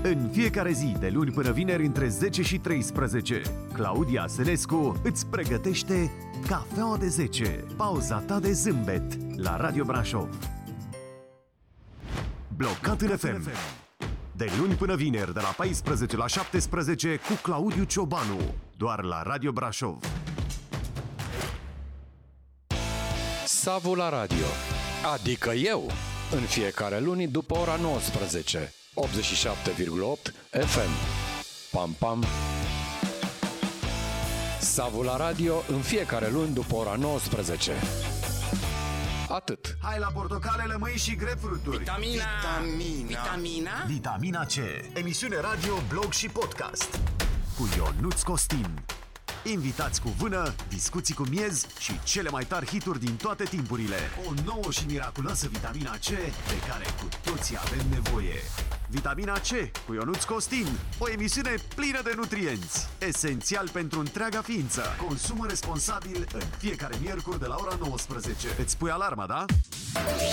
În fiecare zi, de luni până vineri, între 10 și 13, Claudia Sănescu îți pregătește Cafeaua de 10, pauza ta de zâmbet, la Radio Brașov. Blocat în FM. De luni până vineri, de la 14 la 17, cu Claudiu Ciobanu, doar la Radio Brașov. Savu la radio, adică eu, în fiecare luni după ora 19, 87,8 FM. Pam, pam! Savu la radio, în fiecare luni după ora 19. Atât. Hai la portocale, lămâi și grapefruituri. Vitamina C. Emisiune radio, blog și podcast cu Ionuț Costin. Invitați cu vână, discuții cu miez și cele mai tari hituri din toate timpurile. O nouă și miraculoasă vitamina C de care cu toții avem nevoie. Vitamina C cu Ionuț Costin. O emisiune plină de nutrienți, esențial pentru întreaga ființă. Consumă responsabil în fiecare miercuri de la ora 19. Îți pui alarma, da?